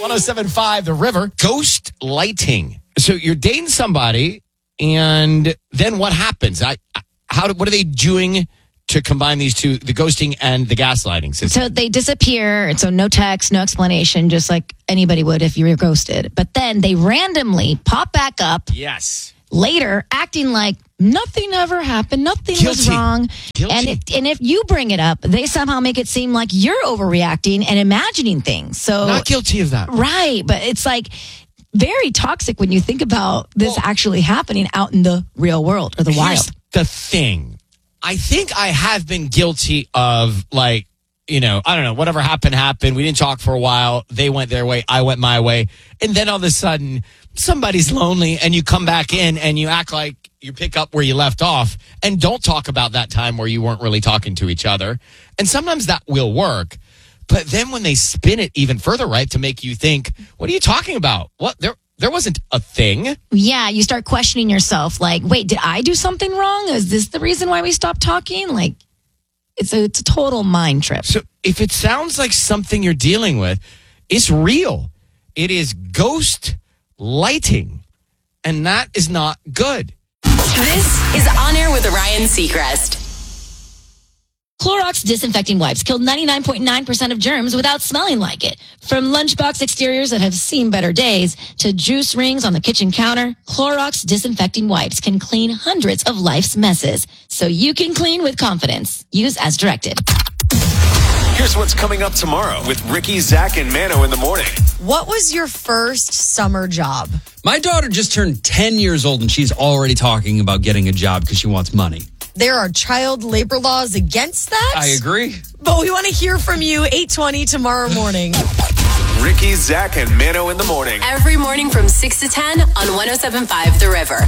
107.5 The River. Ghost lighting. So you're dating somebody, and then what happens? What are they doing to combine these two, the ghosting and the gaslighting system? So they disappear. So no text, no explanation, just like anybody would if you were ghosted. But then they randomly pop back up. Yes. Later, acting like nothing ever happened, nothing was wrong. Guilty. And if you bring it up, they somehow make it seem like you're overreacting and imagining things. So Not guilty of that. Right, but it's like very toxic when you think about this actually happening out in the real world or the wild. Here's the thing. I think I have been guilty of, like, I don't know, whatever happened. We didn't talk for a while. They went their way. I went my way. And then all of a sudden, somebody's lonely and you come back in and you act like you pick up where you left off and don't talk about that time where you weren't really talking to each other. And sometimes that will work. But then when they spin it even further, right, to make you think, what are you talking about? What? There wasn't a thing. Yeah, you start questioning yourself. Like, wait, did I do something wrong? Is this the reason why we stopped talking? Like, it's a total mind trip. So if it sounds like something you're dealing with, it's real. It is ghost lighting, and that is not good. This is On Air with Ryan Seacrest. Clorox disinfecting wipes kill 99.9% of germs without smelling like it. From lunchbox exteriors that have seen better days to juice rings on the kitchen counter, Clorox disinfecting wipes can clean hundreds of life's messes. So you can clean with confidence. Use as directed. Here's what's coming up tomorrow with Ricky, Zach, and Mano in the morning. What was your first summer job? My daughter just turned 10 years old and she's already talking about getting a job because she wants money. There are child labor laws against that. I agree. But we want to hear from you 8:20 tomorrow morning. Ricky, Zach, and Mano in the morning. Every morning from 6 to 10 on 107.5 The River.